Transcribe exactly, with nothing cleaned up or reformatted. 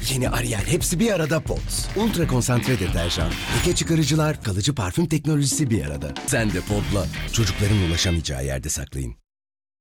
Yeni Ariel hepsi bir arada Pods. Ultra konsantre deterjan, leke çıkarıcılar, kalıcı parfüm teknolojisi bir arada. Sen de Pod'la çocukların ulaşamayacağı yerde saklayın.